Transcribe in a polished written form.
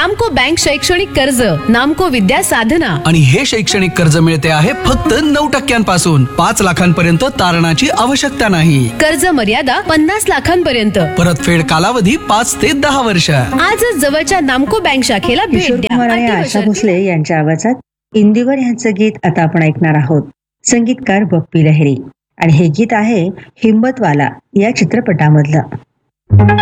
नामको बँक शैक्षणिक कर्ज, नामको विद्या साधना. आणि हे शैक्षणिक कर्ज मिळते आहे फक्त 9% 5 लाखांपर्यंत तारणाची आवश्यकता नाही. कर्ज मर्यादा 50 लाखांपर्यंत. परतफेड कालावधी 5 ते 10 वर्ष. आजच जवळच्या नामको बँक शाखेला भेट किशोर द्या. कुमार आणि आशा भोसले यांच्या आवाजात इंदिवर यांचं गीत आता आपण ऐकणार आहोत. संगीतकार बप्पी लहिरी आणि हे गीत आहे हिम्मतवाला या चित्रपटामधलं.